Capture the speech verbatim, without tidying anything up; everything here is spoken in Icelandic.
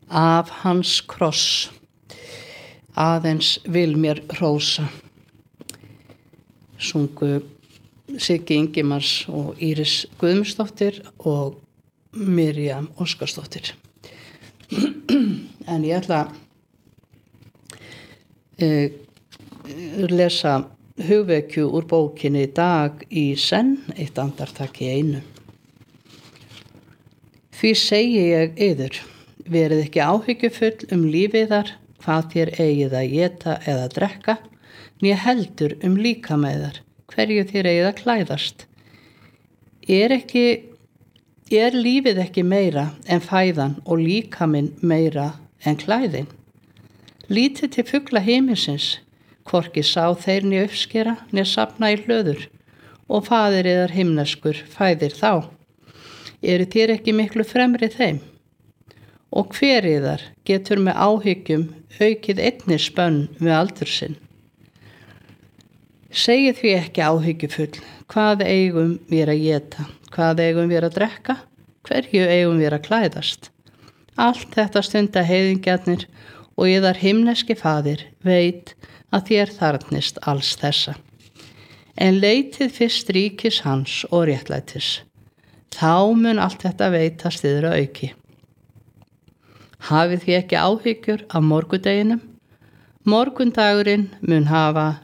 af hans kross, aðeins vil mér hrósa. Sungu Siggi Ingimars og Íris Guðmundsdóttir og Miriam Óskarsdóttir. En ég ætla að uh, lesa hugvekju úr bókinni Dag í senn, eitt andartak í einu. Því segi ég yður, verið ekki áhyggjufull um lífiðar, hvað þér eigið að éta eða drekka, né heldur um líkamæðar, hverju þér eigið að klæðast. Er ekki, er lífið ekki meira en fæðan og líkaminn meira en klæðin? Lítið til fugla himinsins, hvorki sá þeir né uppskera, né safna í hlöður, og faðir yðar himneskur fæðir þá. Eru þér ekki miklu fremri þeim? Og hver yðar getur með áhyggjum aukið einni spönn við aldur sinn? Segið því ekki áhyggjufull, hvað eigum við að éta, hvað eigum við að drekka, hverju eigum við að klæðast. Allt þetta stunda heiðingjarnir og yðar himneski faðir veit að þér þarfnist alls þessa. En leitið fyrst ríkis hans og réttlætis. Þá mun allt þetta veitast yður að auki. Hafið því ekki áhyggjur af morgundeginum. Morgundagurinn mun hafa